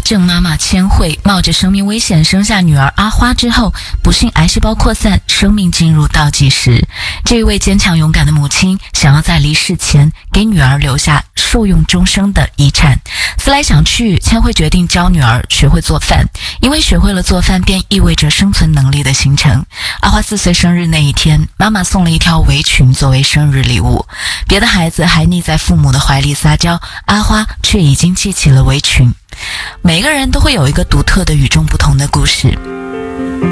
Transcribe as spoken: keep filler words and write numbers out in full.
症妈妈千惠冒着生命危险生下女儿阿花之后，不幸癌细胞扩散，生命进入倒计时。这一位坚强勇敢的母亲想要在离世前给女儿留下受用终生的遗产。思来想去，千惠决定教女儿学会做饭，因为学会了做饭便意味着生存能力的形成。阿花四岁生日那一天，妈妈送了一条围裙作为生日礼物。别的孩子还腻在父母的怀里撒娇，阿花却已经系起了围裙。每个人都会有一个独特的与众不同的故事。